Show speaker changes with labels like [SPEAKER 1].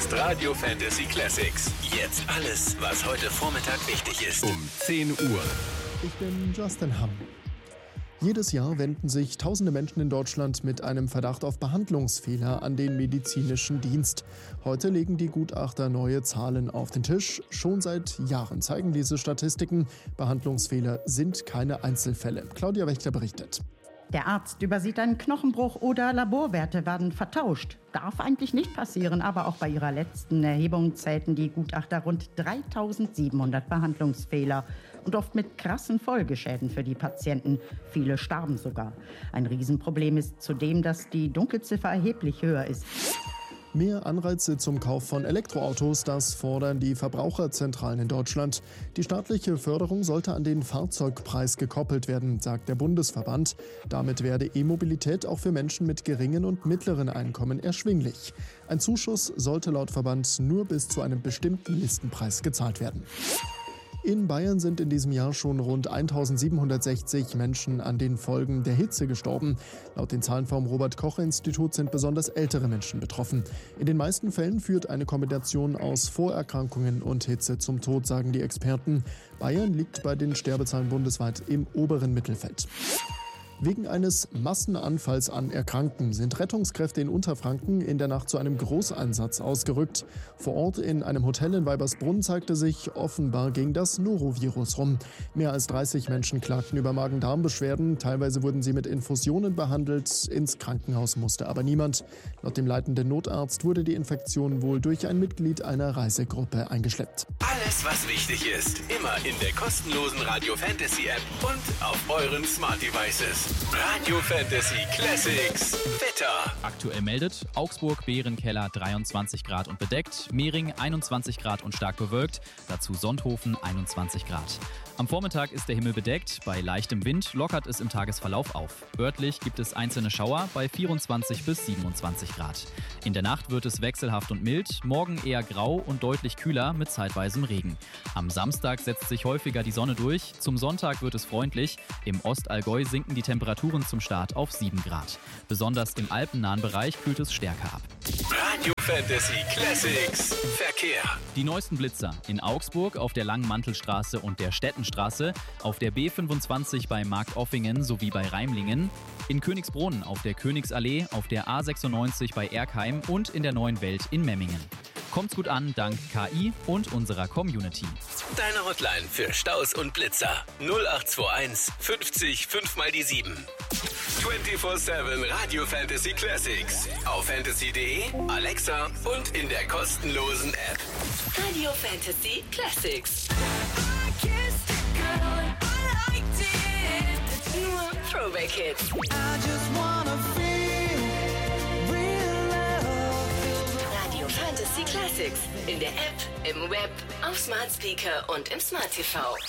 [SPEAKER 1] ist Radio Fantasy Classics. Jetzt alles, was heute Vormittag wichtig ist. Um 10 Uhr.
[SPEAKER 2] Ich bin Justin Hamm. Jedes Jahr wenden sich tausende Menschen in Deutschland mit einem Verdacht auf Behandlungsfehler an den medizinischen Dienst. Heute legen die Gutachter neue Zahlen auf den Tisch. Schon seit Jahren zeigen diese Statistiken, Behandlungsfehler sind keine Einzelfälle. Claudia Wächter berichtet.
[SPEAKER 3] Der Arzt übersieht einen Knochenbruch oder Laborwerte werden vertauscht. Darf eigentlich nicht passieren, aber auch bei ihrer letzten Erhebung zählten die Gutachter rund 3700 Behandlungsfehler. Und oft mit krassen Folgeschäden für die Patienten. Viele starben sogar. Ein Riesenproblem ist zudem, dass die Dunkelziffer erheblich höher ist.
[SPEAKER 2] Mehr Anreize zum Kauf von Elektroautos, das fordern die Verbraucherzentralen in Deutschland. Die staatliche Förderung sollte an den Fahrzeugpreis gekoppelt werden, sagt der Bundesverband. Damit werde E-Mobilität auch für Menschen mit geringen und mittleren Einkommen erschwinglich. Ein Zuschuss sollte laut Verband nur bis zu einem bestimmten Listenpreis gezahlt werden. In Bayern sind in diesem Jahr schon rund 1760 Menschen an den Folgen der Hitze gestorben. Laut den Zahlen vom Robert-Koch-Institut sind besonders ältere Menschen betroffen. In den meisten Fällen führt eine Kombination aus Vorerkrankungen und Hitze zum Tod, sagen die Experten. Bayern liegt bei den Sterbezahlen bundesweit im oberen Mittelfeld. Wegen eines Massenanfalls an Erkrankten sind Rettungskräfte in Unterfranken in der Nacht zu einem Großeinsatz ausgerückt. Vor Ort in einem Hotel in Weibersbrunn zeigte sich, offenbar ging das Norovirus rum. Mehr als 30 Menschen klagten über Magen-Darm-Beschwerden. Teilweise wurden sie mit Infusionen behandelt. Ins Krankenhaus musste aber niemand. Laut dem leitenden Notarzt wurde die Infektion wohl durch ein Mitglied einer Reisegruppe eingeschleppt.
[SPEAKER 1] Alles, was wichtig ist, immer in der kostenlosen Radio Fantasy App und auf euren Smart Devices. Radio Fantasy Classics Wetter.
[SPEAKER 4] Aktuell meldet Augsburg, Bärenkeller 23 Grad und bedeckt, Mehring 21 Grad und stark bewölkt, dazu Sonthofen 21 Grad. Am Vormittag ist der Himmel bedeckt, bei leichtem Wind lockert es im Tagesverlauf auf. Örtlich gibt es einzelne Schauer bei 24 bis 27 Grad. In der Nacht wird es wechselhaft und mild, morgen eher grau und deutlich kühler mit zeitweisem Regen. Am Samstag setzt sich häufiger die Sonne durch, zum Sonntag wird es freundlich, im Ostallgäu sinken die Temperaturen zum Start auf 7 Grad. Besonders im alpennahen Bereich kühlt es stärker ab.
[SPEAKER 1] Radio Fantasy Classics Verkehr.
[SPEAKER 4] Die neuesten Blitzer in Augsburg auf der Langmantelstraße und der Stettenstraße, auf der B25 bei Marktoffingen sowie bei Reimlingen, in Königsbrunn auf der Königsallee, auf der A96 bei Erkheim und in der Neuen Welt in Memmingen. Kommt's gut an, dank KI und unserer Community.
[SPEAKER 1] Deine Hotline für Staus und Blitzer 0821 50 5 mal die 7. 24/7 Radio Fantasy Classics. Auf fantasy.de, Alexa und in der kostenlosen App.
[SPEAKER 5] Radio Fantasy Classics. Nur Throwback Hits. Radio Fantasy Classics. In der App, im Web, auf Smart Speaker und im Smart TV.